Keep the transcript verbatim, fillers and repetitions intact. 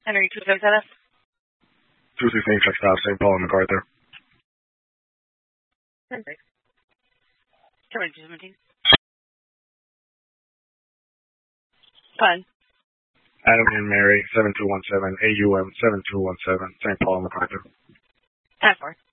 Henry two six seven. two sixteen check stop, Saint Paul and MacArthur. Perfect. two seventeen. Fun. Adam and Mary, seven two one seven, A U M seven two one seven, Saint Paul and MacArthur. ten four.